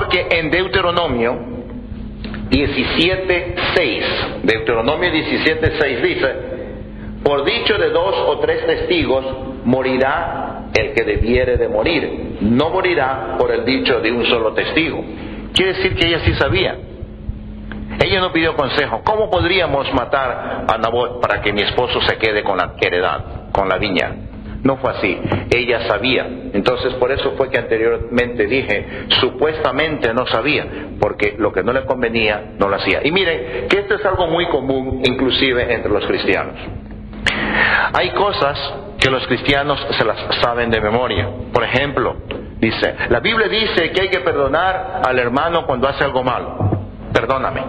Porque en Deuteronomio 17:6, Deuteronomio 17:6 dice: por dicho de 2 o 3 testigos morirá el que debiere de morir, no morirá por el dicho de un solo testigo. Quiere decir que ella sí sabía. Ella no pidió consejo. ¿Cómo podríamos matar a Nabot para que mi esposo se quede con la heredad, con la viña? No fue así. Ella sabía. Entonces por eso fue que anteriormente dije, supuestamente no sabía, porque lo que no le convenía no lo hacía. Y miren que esto es algo muy común inclusive entre los cristianos. Hay cosas que los cristianos se las saben de memoria. Por ejemplo, dice, la Biblia dice que hay que perdonar al hermano cuando hace algo malo. Perdóname.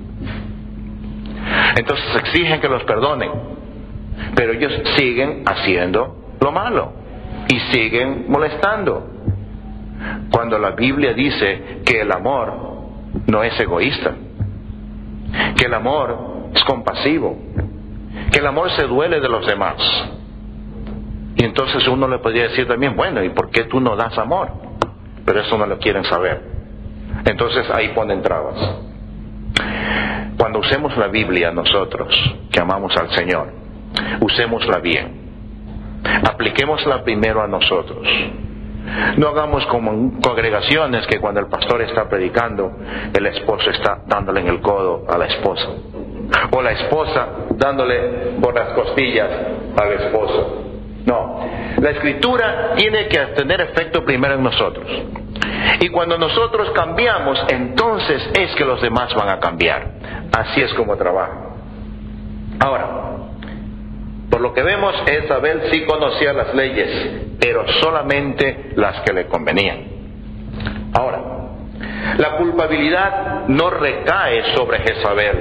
Entonces exigen que los perdonen, pero ellos siguen haciendo lo malo y siguen molestando, cuando la Biblia dice que el amor no es egoísta, que el amor es compasivo, que el amor se duele de los demás. Y entonces uno le podría decir también, bueno, ¿y por qué tú no das amor? Pero eso no lo quieren saber. Entonces ahí ponen trabas. Cuando usemos la Biblia nosotros, que amamos al Señor, usémosla bien. Apliquémosla primero a nosotros. No hagamos como congregaciones que cuando el pastor está predicando, el esposo está dándole en el codo a la esposa, o la esposa dándole por las costillas al esposo. No, la Escritura tiene que tener efecto primero en nosotros. Y cuando nosotros cambiamos, entonces es que los demás van a cambiar. Así es como trabaja. Ahora, por lo que vemos, Jezabel sí conocía las leyes, pero solamente las que le convenían. Ahora, la culpabilidad no recae sobre Jezabel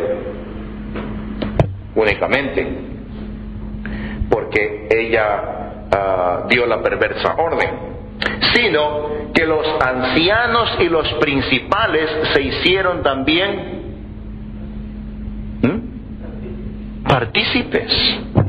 únicamente, porque ella dio la perversa orden, sino que los ancianos y los principales se hicieron también partícipes.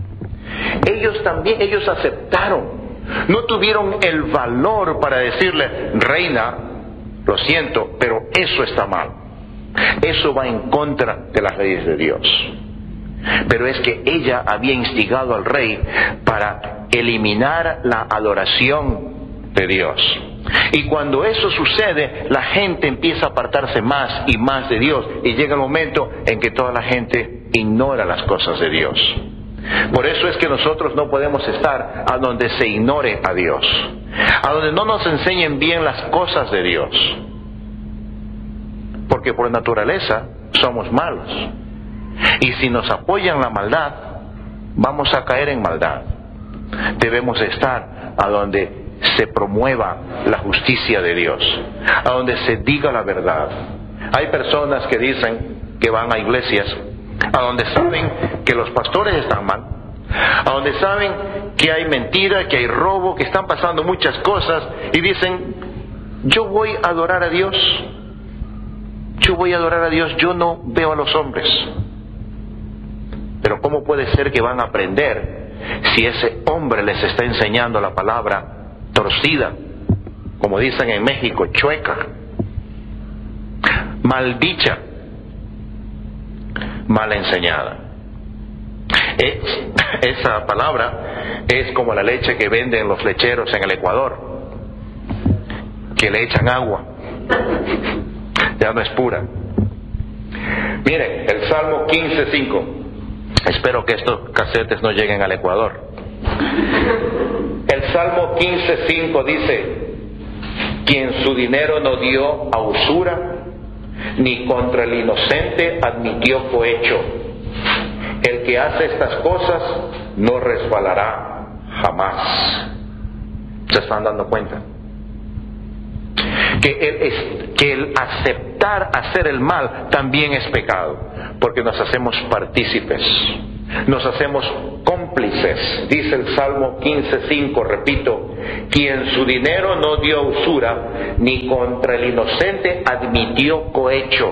Ellos aceptaron. No tuvieron el valor para decirle, reina, lo siento, pero eso está mal. Eso va en contra de las leyes de Dios. Pero es que ella había instigado al rey para eliminar la adoración de Dios. Y cuando eso sucede, la gente empieza a apartarse más y más de Dios, y llega el momento en que toda la gente ignora las cosas de Dios. Por eso es que nosotros no podemos estar a donde se ignore a Dios, a donde no nos enseñen bien las cosas de Dios, porque por naturaleza somos malos, y si nos apoyan la maldad, vamos a caer en maldad. Debemos estar a donde se promueva la justicia de Dios, a donde se diga la verdad. Hay personas que dicen que van a iglesias a donde saben que los pastores están mal, a donde saben que hay mentira, que hay robo, que están pasando muchas cosas, y dicen, yo voy a adorar a Dios, yo voy a adorar a Dios, yo no veo a los hombres. Pero ¿cómo puede ser que van a aprender si ese hombre les está enseñando la palabra torcida, como dicen en México, chueca, maldicha, mal enseñada? Esa palabra es como la leche que venden los lecheros en el Ecuador, que le echan agua, ya no es pura. Miren, el Salmo 15:5. Espero que estos casetes no lleguen al Ecuador. El Salmo 15:5 dice, quien su dinero no dio a usura, ni contra el inocente admitió cohecho. El que hace estas cosas no resbalará jamás. ¿Se están dando cuenta? Que el aceptar hacer el mal también es pecado, porque nos hacemos partícipes, nos hacemos cómplices. Dice el Salmo 15:5, repito, quien su dinero no dio usura, ni contra el inocente admitió cohecho.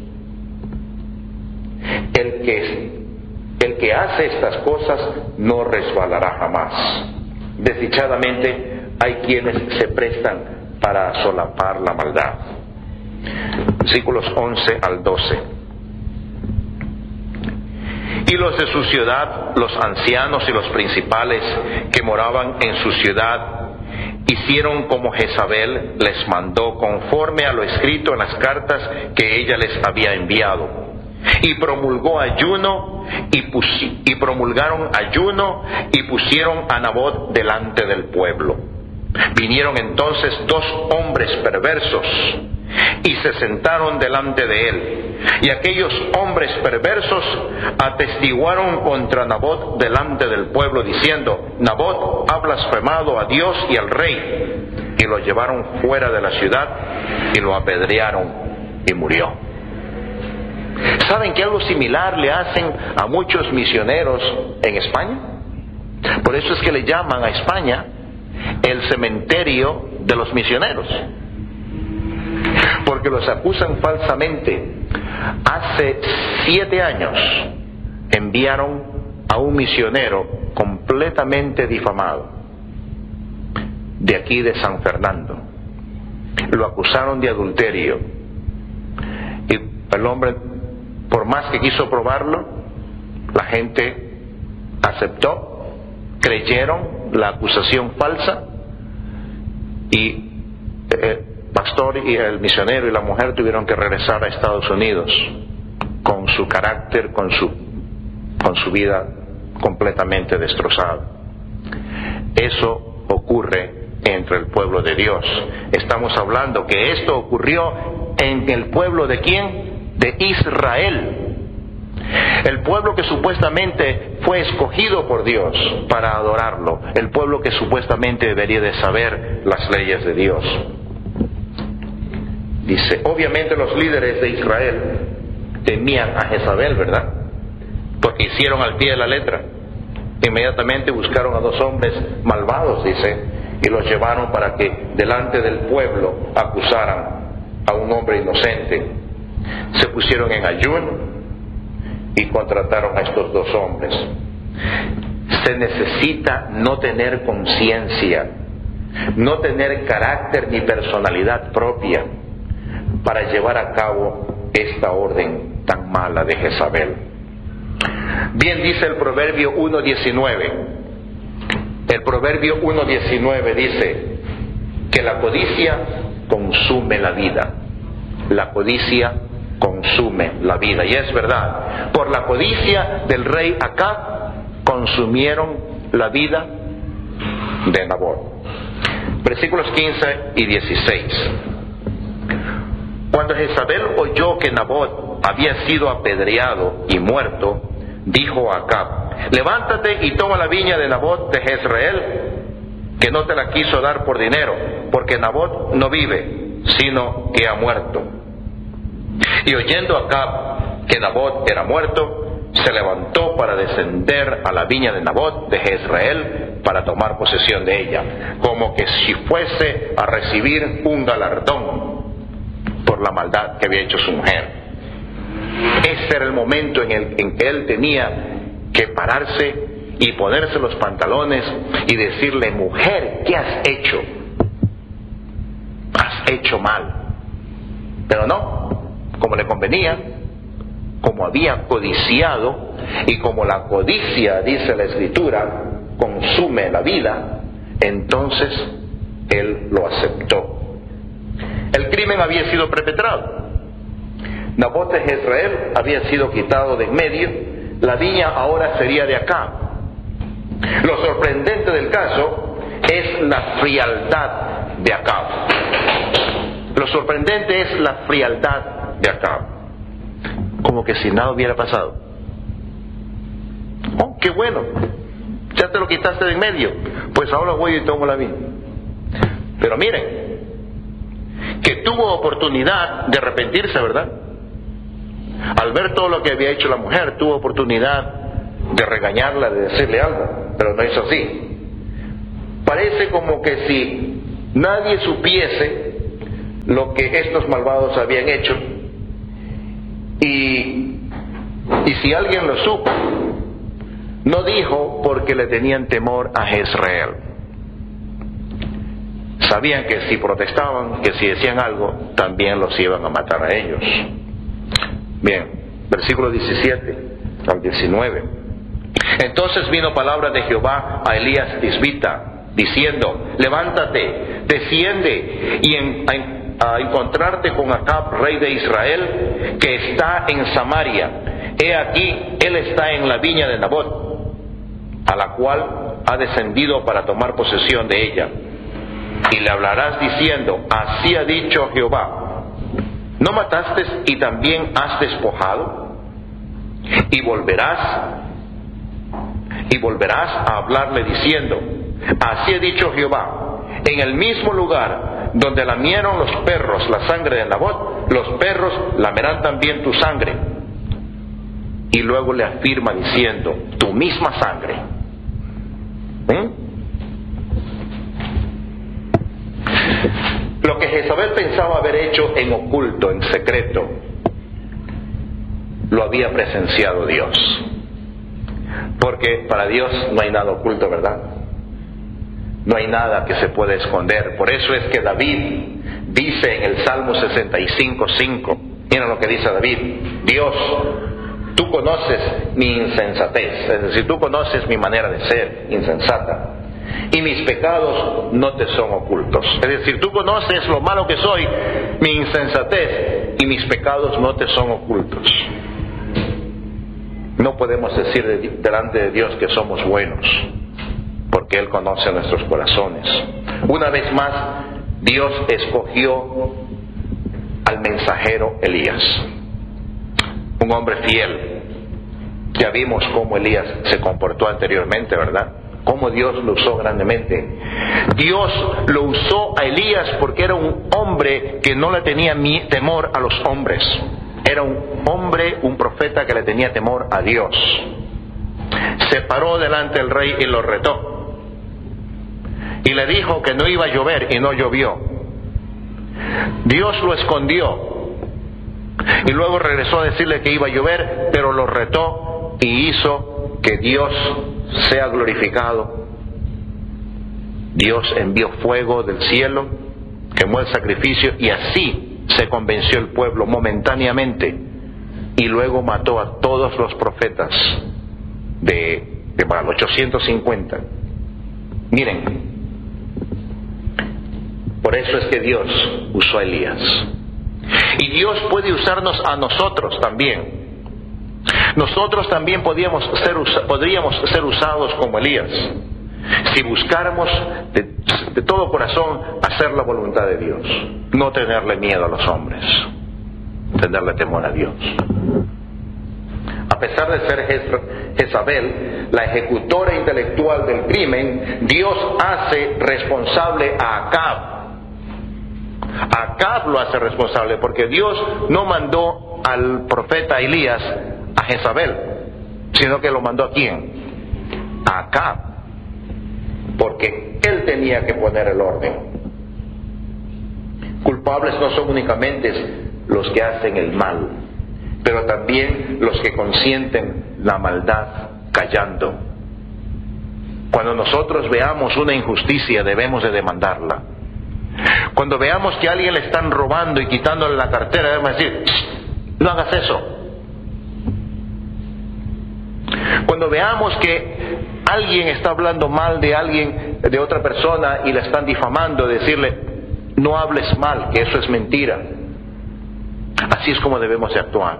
El que hace estas cosas no resbalará jamás. Desdichadamente hay quienes se prestan para solapar la maldad. versículos 11 al 12. Y los de su ciudad, los ancianos y los principales que moraban en su ciudad, hicieron como Jezabel les mandó, conforme a lo escrito en las cartas que ella les había enviado. Y promulgó ayuno, y promulgaron ayuno, y pusieron a Nabot delante del pueblo. Vinieron entonces 2 hombres perversos, y se sentaron delante de él. Y aquellos hombres perversos atestiguaron contra Nabot delante del pueblo, diciendo: Nabot ha blasfemado a Dios y al rey. Y lo llevaron fuera de la ciudad y lo apedrearon y murió. ¿Saben que algo similar le hacen a muchos misioneros en España? Por eso es que le llaman a España el cementerio de los misioneros, porque los acusan falsamente. Hace 7 años enviaron a un misionero completamente difamado de aquí de San Fernando. Lo acusaron de adulterio y el hombre, por más que quiso probarlo, la gente aceptó, creyeron la acusación falsa, y el pastor y el misionero y la mujer tuvieron que regresar a Estados Unidos con su carácter, con su vida completamente destrozada. Eso ocurre entre el pueblo de Dios. Estamos hablando que esto ocurrió en el pueblo ¿de quién? De Israel. El pueblo que supuestamente fue escogido por Dios para adorarlo, el pueblo que supuestamente debería de saber las leyes de Dios. Dice, obviamente los líderes de Israel temían a Jezabel, ¿verdad? Porque hicieron al pie de la letra. Inmediatamente buscaron a 2 hombres malvados, dice, y los llevaron para que delante del pueblo acusaran a un hombre inocente. Se pusieron en ayuno y contrataron a estos 2 hombres. Se necesita no tener conciencia, no tener carácter ni personalidad propia para llevar a cabo esta orden tan mala de Jezabel. Bien dice el Proverbio 1:19. El Proverbio 1:19 dice que la codicia consume la vida. La codicia consume la vida. Y es verdad. Por la codicia del rey Acab consumieron la vida de Nabot. Versículos 15 y 16. Cuando Jezabel oyó que Nabot había sido apedreado y muerto, dijo a Acab: levántate y toma la viña de Nabot de Jezreel, que no te la quiso dar por dinero, porque Nabot no vive, sino que ha muerto. Y oyendo Acab que Nabot era muerto, se levantó para descender a la viña de Nabot de Jezreel para tomar posesión de ella, como que si fuese a recibir un galardón por la maldad que había hecho su mujer. Ese era el momento en que él tenía que pararse y ponerse los pantalones y decirle: mujer, ¿qué has hecho? Has hecho mal. Pero no, como le convenía, como había codiciado, y como la codicia, dice la Escritura, consume la vida, entonces él lo aceptó. El crimen había sido perpetrado. Nabot de Jezreel había sido quitado de en medio. La viña ahora sería de Acab. Lo sorprendente del caso es la frialdad de Acab. Lo sorprendente es la frialdad de Acab. Como que si nada hubiera pasado. Oh, qué bueno. Ya te lo quitaste de en medio. Pues ahora voy y tomo la viña. Pero miren, que tuvo oportunidad de arrepentirse, ¿verdad? Al ver todo lo que había hecho la mujer, tuvo oportunidad de regañarla, de decirle algo, pero no hizo así. Parece como que si nadie supiese lo que estos malvados habían hecho, y si alguien lo supo, no dijo porque le tenían temor a Jezreel, sabían que si protestaban, que si decían algo, también los iban a matar a ellos. Bien, versículo 17 al 19. Entonces vino palabra de Jehová a Elías Tisbita, diciendo: levántate, desciende a encontrarte con Acab, rey de Israel, que está en Samaria. He aquí, él está en la viña de Nabot, a la cual ha descendido para tomar posesión de ella. Y le hablarás diciendo: así ha dicho Jehová, ¿no mataste y también has despojado? Y volverás a hablarle diciendo: así ha dicho Jehová, en el mismo lugar donde lamieron los perros la sangre de Nabot, los perros lamerán también tu sangre. Y luego le afirma diciendo: tu misma sangre. Lo que Jezabel pensaba haber hecho en oculto, en secreto, lo había presenciado Dios. Porque para Dios no hay nada oculto, ¿verdad? No hay nada que se pueda esconder. Por eso es que David dice en el Salmo 65:5, miren lo que dice David: Dios, tú conoces mi insensatez, es decir, tú conoces mi manera de ser insensata, y mis pecados no te son ocultos. Es decir, tú conoces lo malo que soy, mi insensatez, y mis pecados no te son ocultos. No podemos decir delante de Dios que somos buenos, porque Él conoce nuestros corazones. Una vez más, Dios escogió al mensajero Elías, un hombre fiel. Ya vimos cómo Elías se comportó anteriormente, ¿verdad? Cómo Dios lo usó grandemente. Dios lo usó a Elías porque era un hombre que no le tenía temor a los hombres. Era un hombre, un profeta que le tenía temor a Dios. Se paró delante del rey y lo retó. Y le dijo que no iba a llover y no llovió. Dios lo escondió. Y luego regresó a decirle que iba a llover, pero lo retó y hizo que Dios sea glorificado. Dios envió fuego del cielo, quemó el sacrificio y así se convenció el pueblo momentáneamente, y luego mató a todos los profetas de Baal, 850. Miren, por eso es que Dios usó a Elías. Y Dios puede usarnos a nosotros también. Nosotros también podríamos ser usados como Elías, si buscáramos de todo corazón hacer la voluntad de Dios, no tenerle miedo a los hombres, tenerle temor a Dios. A pesar de ser Jezabel, la ejecutora intelectual del crimen, Dios hace responsable a Acab. Acab lo hace responsable porque Dios no mandó al profeta Elías a Jezabel, sino que lo mandó ¿a quién? A Acab, porque él tenía que poner el orden. Culpables no son únicamente los que hacen el mal, pero también los que consienten la maldad callando. Cuando nosotros veamos una injusticia, debemos de demandarla. Cuando veamos que a alguien le están robando y quitándole la cartera, debemos decir: no hagas eso. Cuando veamos que alguien está hablando mal de alguien, de otra persona, y le están difamando, decirle: no hables mal, que eso es mentira. Así es como debemos de actuar.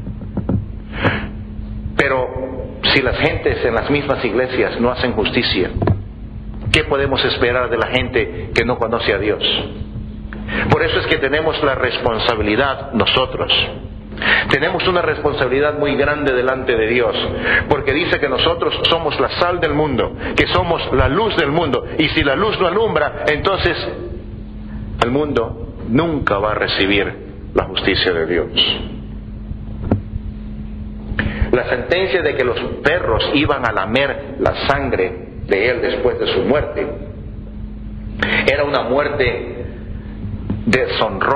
Pero si las gentes en las mismas iglesias no hacen justicia, ¿qué podemos esperar de la gente que no conoce a Dios? Por eso es que tenemos la responsabilidad nosotros. Tenemos una responsabilidad muy grande delante de Dios, porque dice que nosotros somos la sal del mundo, que somos la luz del mundo, y si la luz no alumbra, entonces el mundo nunca va a recibir la justicia de Dios. La sentencia de que los perros iban a lamer la sangre de él después de su muerte era una muerte deshonrosa.